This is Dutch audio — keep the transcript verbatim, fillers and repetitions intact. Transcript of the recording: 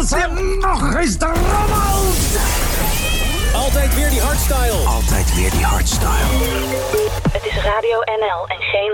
als en nog eens de rommel. Altijd weer die hardstyle. Altijd weer die hardstyle. Het is Radio N L en geen